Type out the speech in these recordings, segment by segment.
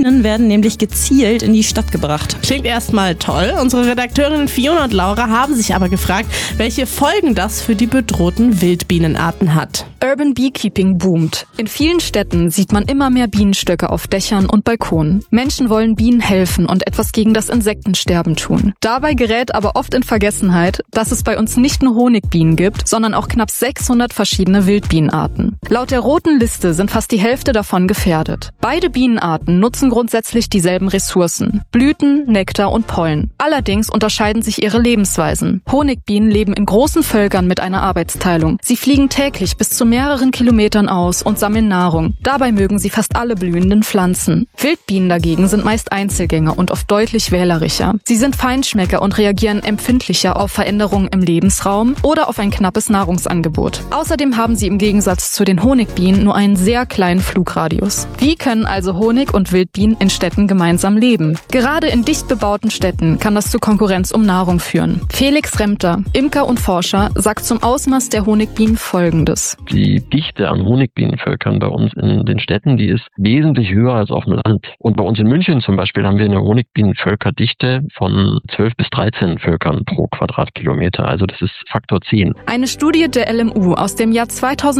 Bienen werden nämlich gezielt in die Stadt gebracht. Klingt erstmal toll. Unsere Redakteurinnen Fiona und Laura haben sich aber gefragt, welche Folgen das für die bedrohten Wildbienenarten hat. Urban Beekeeping boomt. In vielen Städten sieht man immer mehr Bienenstöcke auf Dächern und Balkonen. Menschen wollen Bienen helfen und etwas gegen das Insektensterben tun. Dabei gerät aber oft in Vergessenheit, dass es bei uns nicht nur Honigbienen gibt, sondern auch knapp 600 verschiedene Wildbienenarten. Laut der Roten Liste sind fast die Hälfte davon gefährdet. Beide Bienenarten nutzen grundsätzlich dieselben Ressourcen: Blüten, Nektar und Pollen. Allerdings unterscheiden sich ihre Lebensweisen. Honigbienen leben in großen Völkern mit einer Arbeitsteilung. Sie fliegen täglich bis zu mehreren Kilometern aus und sammeln Nahrung. Dabei mögen sie fast alle blühenden Pflanzen. Wildbienen dagegen sind meist Einzelgänger und oft deutlich wählerischer. Sie sind Feinschmecker und reagieren empfindlicher auf Veränderungen im Lebensraum oder auf ein knappes Nahrungsangebot. Außerdem haben sie im Gegensatz zu den Honigbienen nur einen sehr kleinen Flugradius. Wie können also Honig- und Wildbienen in Städten gemeinsam leben? Gerade in dicht bebauten Städten kann das zu Konkurrenz um Nahrung führen. Felix Remter, Imker und Forscher, sagt zum Ausmaß der Honigbienen Folgendes. Die Dichte an Honigbienenvölkern bei uns in den Städten, die ist wesentlich höher als auf dem Land. Und bei uns in München zum Beispiel haben wir eine Honigbienenvölkerdichte von 12 bis 13 Völkern pro Quadratkilometer. Also das ist Faktor 10. Eine Studie der LMU aus dem Jahr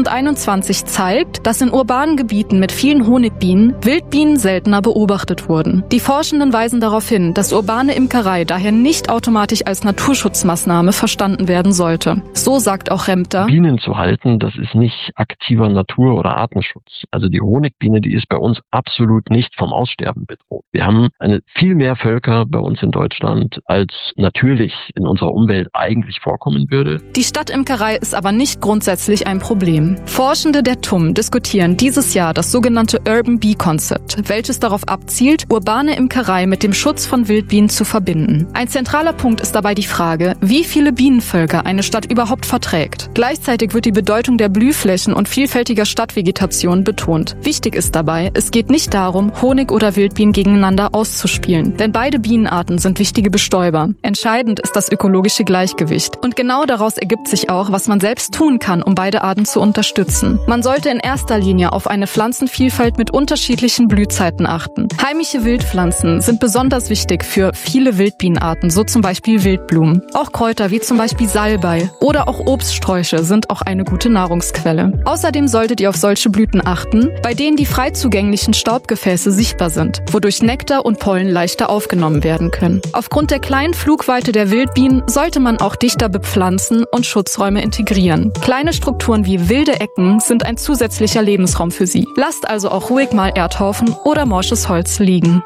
2021 zeigt, dass in urbanen Gebieten mit vielen Honigbienen Wildbienen seltener beobachtet wurden. Die Forschenden weisen darauf hin, dass urbane Imkerei daher nicht automatisch als Naturschutzmaßnahme verstanden werden sollte. So sagt auch Remter: Bienen zu halten, das ist nicht aktiver Natur- oder Artenschutz. Also die Honigbiene, die ist bei uns absolut nicht vom Aussterben bedroht. Wir haben viel mehr Völker bei uns in Deutschland, als natürlich in unserer Umwelt eigentlich vorkommen würde. Die Stadtimkerei ist aber nicht grundsätzlich ein Problem. Forschende der TUM diskutieren dieses Jahr das sogenannte Urban Bee Concept, welches darauf abzielt, urbane Imkerei mit dem Schutz von Wildbienen zu verbinden. Ein zentraler Punkt ist dabei die Frage, wie viele Bienenvölker eine Stadt überhaupt verträgt. Gleichzeitig wird die Bedeutung der Blühflächen und vielfältiger Stadtvegetation betont. Wichtig ist dabei, es geht nicht darum, Honig- oder Wildbienen gegeneinander auszuspielen, denn beide Bienenarten sind wichtige Bestäuber. Entscheidend ist das ökologische Gleichgewicht. Und genau daraus ergibt sich auch, was man selbst tun kann, um beide Arten zu unterstützen. Man sollte in erster Linie auf eine Pflanzenvielfalt mit unterschiedlichen Blühzeiten achten. Heimische Wildpflanzen sind besonders wichtig für viele Wildbienenarten, so zum Beispiel Wildblumen. Auch Kräuter wie zum Beispiel Salbei oder auch Obststräuche sind auch eine gute Nahrungsquelle. Außerdem solltet ihr auf solche Blüten achten, bei denen die frei zugänglichen Staubgefäße sichtbar sind, wodurch Nektar und Pollen leichter aufgenommen werden können. Aufgrund der kleinen Flugweite der Wildbienen sollte man auch dichter bepflanzen und Schutzräume integrieren. Kleine Strukturen wie wilde Ecken sind ein zusätzlicher Lebensraum für sie. Lasst also auch ruhig mal Erdhaufen oder morsches Holz liegen.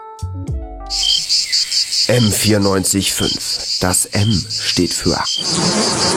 M94.5. Das M steht für